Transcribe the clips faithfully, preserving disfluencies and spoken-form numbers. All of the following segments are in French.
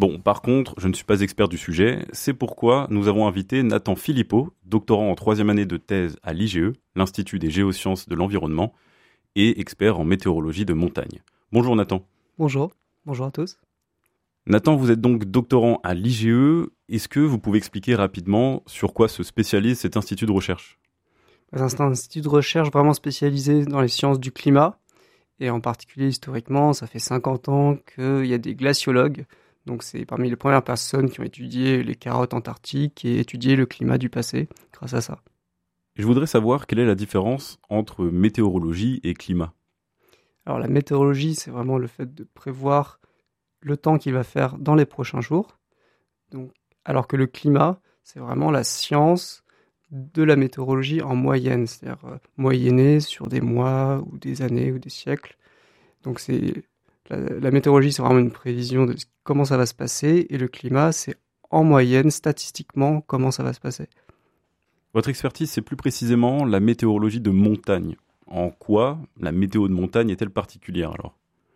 Bon, par contre, je ne suis pas expert du sujet, c'est pourquoi nous avons invité Nathan Philippot, doctorant en troisième année de thèse à l'I G E, l'Institut des géosciences de l'environnement, et expert en météorologie de montagne. Bonjour Nathan. Bonjour, bonjour à tous. Nathan, vous êtes donc doctorant à l'I G E. Est-ce que vous pouvez expliquer rapidement sur quoi se spécialise cet institut de recherche ? C'est un institut de recherche vraiment spécialisé dans les sciences du climat. Et en particulier, historiquement, ça fait cinquante ans qu'il y a des glaciologues. Donc c'est parmi les premières personnes qui ont étudié les carottes antarctiques et étudié le climat du passé grâce à ça. Je voudrais savoir quelle est la différence entre météorologie et climat. Alors la météorologie, c'est vraiment le fait de prévoir le temps qu'il va faire dans les prochains jours. Donc, alors que le climat, c'est vraiment la science de la météorologie en moyenne, c'est-à-dire euh, moyenner sur des mois ou des années ou des siècles. Donc c'est la, la météorologie, c'est vraiment une prévision de comment ça va se passer, et le climat, c'est en moyenne, statistiquement, comment ça va se passer. Votre expertise, c'est plus précisément la météorologie de montagne. En quoi la météo de montagne est-elle particulière alors ?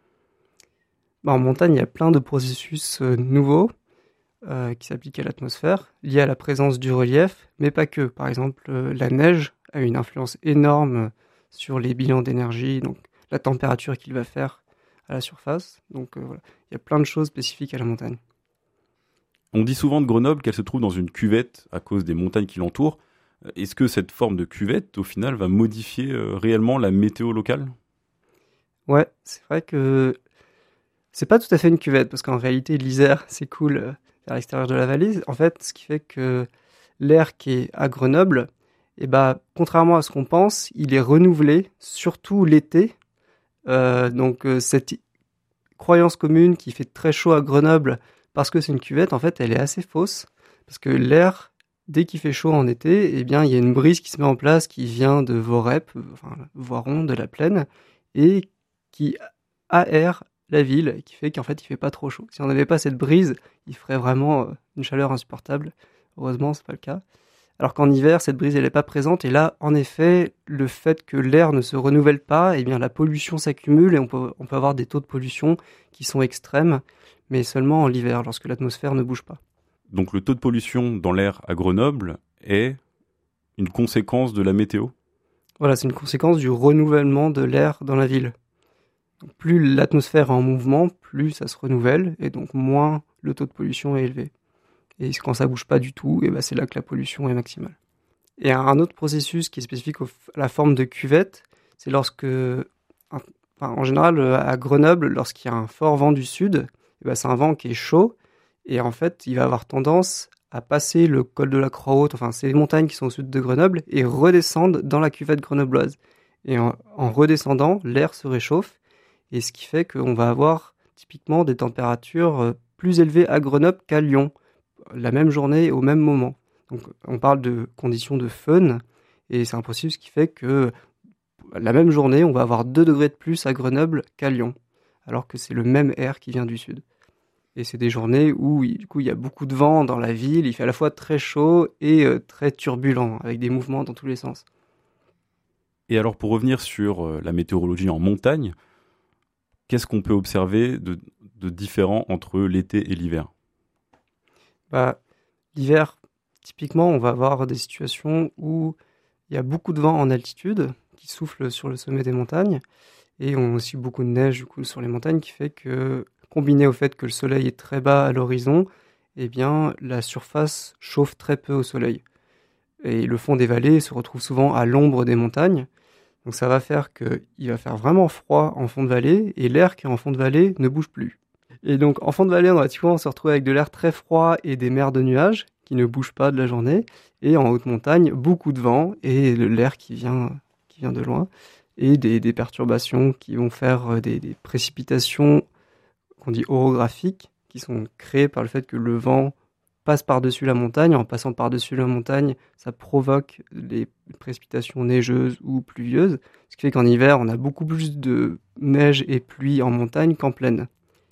Bah, en montagne, il y a plein de processus euh, nouveaux euh, qui s'appliquent à l'atmosphère, liés à la présence du relief, mais pas que. Par exemple, euh, la neige a une influence énorme sur les bilans d'énergie, donc la température qu'il va faire à la surface. Donc euh, voilà, il y a plein de choses spécifiques à la montagne. On dit souvent de Grenoble qu'elle se trouve dans une cuvette à cause des montagnes qui l'entourent. Est-ce que cette forme de cuvette, au final, va modifier euh, réellement la météo locale ? Ouais, c'est vrai que c'est pas tout à fait une cuvette, parce qu'en réalité, l'Isère s'écoule euh, vers l'extérieur de la vallée. En fait, ce qui fait que l'air qui est à Grenoble, eh ben, contrairement à ce qu'on pense, il est renouvelé, surtout l'été. Euh, donc euh, cette croyance commune qui fait très chaud à Grenoble parce que c'est une cuvette, en fait, elle est assez fausse, parce que l'air, dès qu'il fait chaud en été, eh bien, il y a une brise qui se met en place qui vient de Vorep, enfin, Voiron, de la plaine, et qui aère la ville, qui fait qu'en fait, il fait pas trop chaud. Si on n'avait pas cette brise, il ferait vraiment une chaleur insupportable. Heureusement, c'est pas le cas. Alors qu'en hiver, cette brise, elle n'est pas présente. Et là, en effet, le fait que l'air ne se renouvelle pas, eh bien, la pollution s'accumule et on peut, on peut avoir des taux de pollution qui sont extrêmes, mais seulement en l'hiver, lorsque l'atmosphère ne bouge pas. Donc le taux de pollution dans l'air à Grenoble est une conséquence de la météo ? Voilà, c'est une conséquence du renouvellement de l'air dans la ville. Donc, plus l'atmosphère est en mouvement, plus ça se renouvelle, et donc moins le taux de pollution est élevé. Et quand ça bouge pas du tout, et ben c'est là que la pollution est maximale. Et un autre processus qui est spécifique à la forme de cuvette, c'est lorsque, enfin, en général, à Grenoble, lorsqu'il y a un fort vent du sud, et ben c'est un vent qui est chaud, et en fait, il va avoir tendance à passer le col de la Croix-Haute, enfin, c'est les montagnes qui sont au sud de Grenoble, et redescendre dans la cuvette grenobloise. Et en, en redescendant, l'air se réchauffe, et ce qui fait qu'on va avoir typiquement des températures plus élevées à Grenoble qu'à Lyon, la même journée au même moment. Donc on parle de conditions de fun, et c'est un processus qui fait que la même journée, on va avoir deux degrés de plus à Grenoble qu'à Lyon, alors que c'est le même air qui vient du sud. Et c'est des journées où du coup, il y a beaucoup de vent dans la ville, il fait à la fois très chaud et euh, très turbulent, avec des mouvements dans tous les sens. Et alors pour revenir sur euh, la météorologie en montagne, qu'est-ce qu'on peut observer de, de différent entre l'été et l'hiver ? Bah, l'hiver, typiquement, on va avoir des situations où il y a beaucoup de vent en altitude qui souffle sur le sommet des montagnes, et on a aussi beaucoup de neige du coup, sur les montagnes, qui fait que, combiné au fait que le soleil est très bas à l'horizon, eh bien, la surface chauffe très peu au soleil. Et le fond des vallées se retrouve souvent à l'ombre des montagnes. Donc ça va faire qu'il va faire vraiment froid en fond de vallée, et l'air qui est en fond de vallée ne bouge plus. Et donc en fond de vallée, on va souvent se retrouver avec de l'air très froid et des mers de nuages qui ne bougent pas de la journée. Et en haute montagne, beaucoup de vent et l'air qui vient, qui vient de loin. Et des, des perturbations qui vont faire des, des précipitations qu'on dit orographiques, qui sont créées par le fait que le vent passe par-dessus la montagne. En passant par-dessus la montagne, ça provoque les précipitations neigeuses ou pluvieuses. Ce qui fait qu'en hiver, on a beaucoup plus de neige et pluie en montagne qu'en plaine.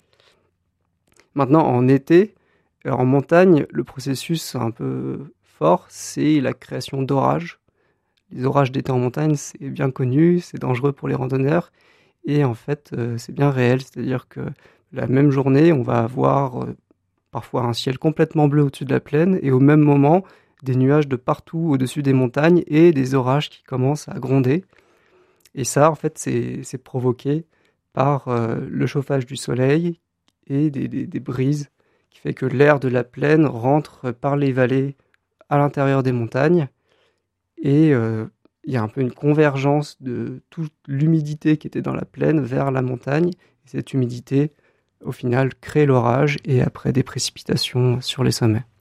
Maintenant, en été, en montagne, le processus un peu fort, c'est la création d'orages. Les orages d'été en montagne, c'est bien connu, c'est dangereux pour les randonneurs. Et en fait, euh, c'est bien réel, c'est-à-dire que la même journée, on va avoir, euh, parfois un ciel complètement bleu au-dessus de la plaine, et au même moment, des nuages de partout au-dessus des montagnes et des orages qui commencent à gronder. Et ça, en fait, c'est, c'est provoqué par euh, le chauffage du soleil et des, des, des brises, qui fait que l'air de la plaine rentre par les vallées à l'intérieur des montagnes, et euh, il y a un peu une convergence de toute l'humidité qui était dans la plaine vers la montagne, et cette humidité, au final, crée l'orage et après des précipitations sur les sommets.